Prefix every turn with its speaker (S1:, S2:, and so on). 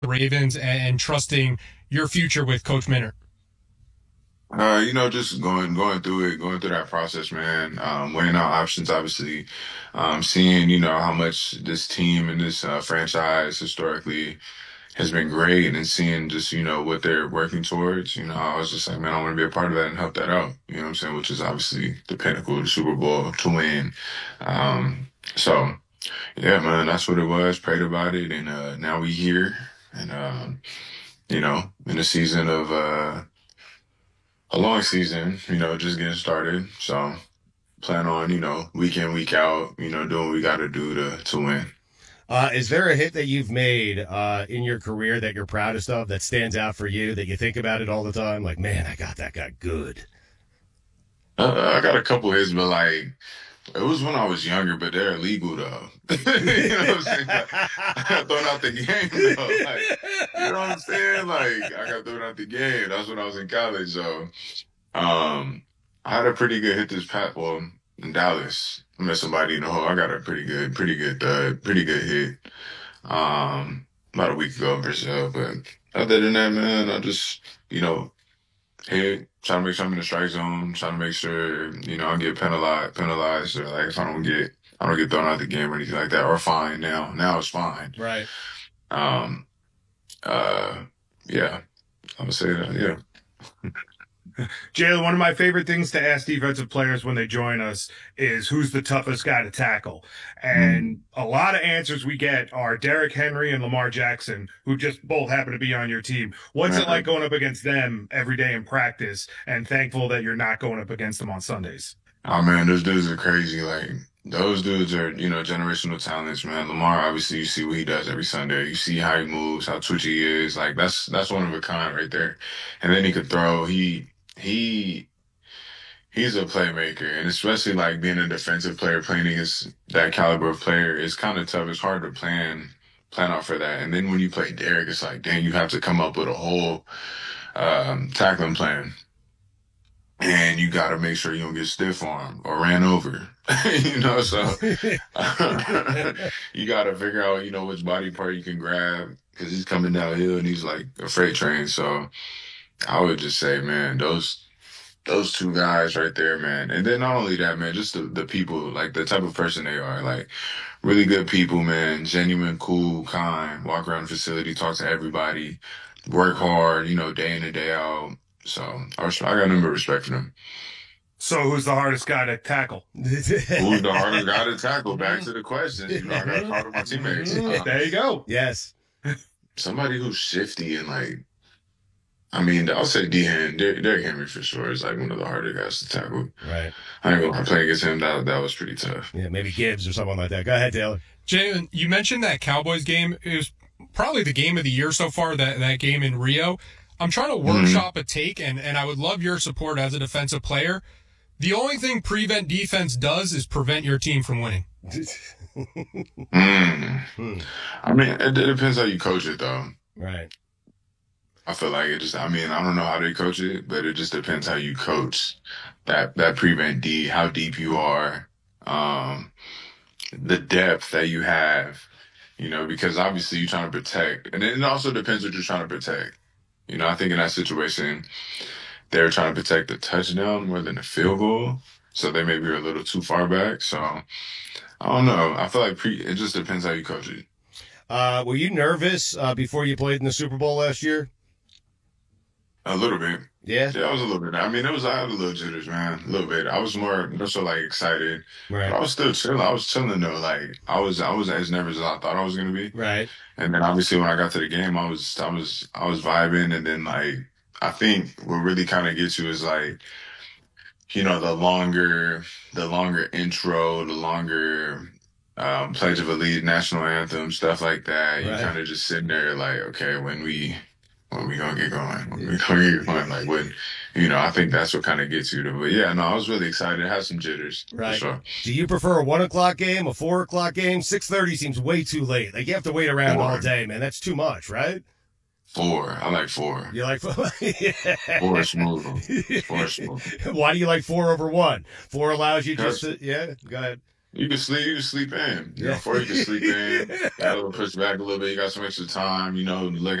S1: the Ravens and trusting your future with Coach Minter?
S2: Just going through it, going through that process, man. Weighing out options, obviously. Seeing, how much this team and this franchise historically has been great, and seeing just, what they're working towards. I was just like, man, I want to be a part of that and help that out. You know what I'm saying? Which is obviously the pinnacle of the Super Bowl to win. So yeah, man, that's what it was. Prayed about it, and now we here, and in a season of a long season, just getting started. So plan on, week in, week out, doing what we got to do to win.
S3: Is there a hit that you've made in your career that you're proudest of, that stands out for you, that you think about it all the time? Like, man, I got that guy good.
S2: I got a couple hits, but like it was when I was younger, but they're illegal though. You know what I'm saying? Like, I got thrown out the game though. Like, you know what I'm saying? Like I got thrown out the game. That's when I was in college. So um, I had a pretty good hit this past well in Dallas. I met somebody in the hole. I got a pretty good hit. About a week ago in Brazil. But other than that, man, I just, hit, try to make sure I'm in the strike zone, try to make sure, I don't get penalized or like if I don't get thrown out the game or anything like that, or fine now. Now it's fine.
S3: Right.
S2: Um, uh, yeah, I would say that, yeah.
S4: Jalen, one of my favorite things to ask defensive players when they join us is who's the toughest guy to tackle. And a lot of answers we get are Derrick Henry and Lamar Jackson, who just both happen to be on your team. What's it like going up against them every day in practice, and thankful that you're not going up against them on Sundays?
S2: Oh man, those dudes are crazy. Like those dudes are, generational talents, man. Lamar, obviously, you see what he does every Sunday. You see how he moves, how twitchy he is. Like that's one of a kind right there. And then he could throw. He he's a playmaker, and especially like being a defensive player, playing against that caliber of player is kind of tough. It's hard to plan out for that. And then when you play Derek, it's like, dang, you have to come up with a whole tackling plan, and you got to make sure you don't get stiff armed or ran over. So you got to figure out, which body part you can grab because he's coming downhill and he's like a freight train. So I would just say, man, those two guys right there, man. And then not only that, man, just the people, like the type of person they are, like really good people, man, genuine, cool, kind, walk around the facility, talk to everybody, work hard, day in and day out. So I got a number of respect for them.
S4: So who's the hardest guy to tackle?
S2: Who's the hardest guy to tackle? Back to the questions. I got to talk to my teammates.
S4: There you go.
S3: Yes.
S2: Somebody who's shifty and like, I mean, I'll say Derrick Henry for sure is like one of the harder guys to tackle.
S3: Right.
S2: I ain't gonna play against him. That was pretty tough.
S3: Yeah, maybe Gibbs or someone like that. Go ahead, Taylor.
S1: Jalen, you mentioned that Cowboys game. It was probably the game of the year so far, that game in Rio. I'm trying to workshop a take, and I would love your support as a defensive player. The only thing prevent defense does is prevent your team from winning.
S2: I mean, it depends how you coach it, though.
S3: Right.
S2: I feel like I don't know how they coach it, but it just depends how you coach that prevent D, how deep you are, the depth that you have, because obviously you're trying to protect. And it also depends what you're trying to protect. I think in that situation, they're trying to protect the touchdown more than the field goal. So they maybe are a little too far back. So I don't know. I feel like it just depends how you coach it.
S3: Were you nervous before you played in the Super Bowl last year?
S2: A little bit.
S3: Yeah?
S2: Yeah, I was a little bit. I mean, I had a little jitters, man. A little bit. I was more so like excited.
S3: Right.
S2: But I was still chilling. I was chilling though. Like I was as nervous as I thought I was gonna be.
S3: Right.
S2: And then obviously when I got to the game, I was vibing, and then like I think what really kind of gets you is like, the longer intro, the longer Pledge of Allegiance, national anthem, stuff like that.
S3: Right.
S2: You kind of just sitting there like, okay, when we gonna get going? When we gonna get going? Like when, I think that's what kind of gets you to. But yeah, no, I was really excited. I had some jitters.
S3: Right.
S2: For sure.
S3: Do you prefer a 1:00 game, a 4:00 game? 6:30 seems way too late. Like you have to wait around
S2: 4.
S3: all day, man. That's too much, right?
S2: 4. I like 4.
S3: You like 4? Yeah.
S2: 4 is smooth. 4 is smooth.
S3: Why do you like 4 over 1? 4 allows you just to, yeah, go ahead.
S2: You can sleep. You can sleep in. You know,
S3: Yeah.
S2: before you can sleep in. Got to push back a little bit. You got some extra time. You know, look